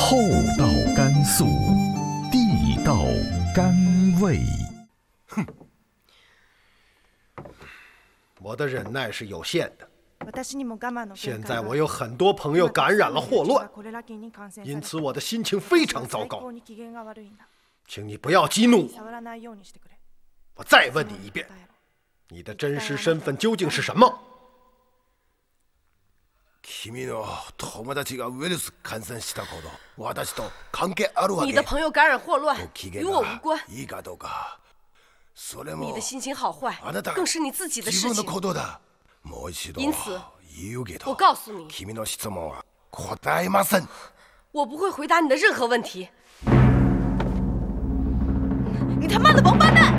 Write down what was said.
厚道甘肃，地道甘味。 我的忍耐是有限的。现在我我有很多朋友感染了霍乱，因此我的心情非常糟糕。请你不要激怒我。我再问你一遍，你的真实身份究竟是什么？ 君の友達がウイルス感染したこと、私と関係あるわけ。 你的朋友感染霍乱，与我无关。 いいかどうか。それも你的心情好坏あなた更是你自己的事自分の情。 ことだ。もう一度因此言うけど、 我告诉你， 君の質問は答えません。 我不会回答你的任何问题。你他妈的王八蛋！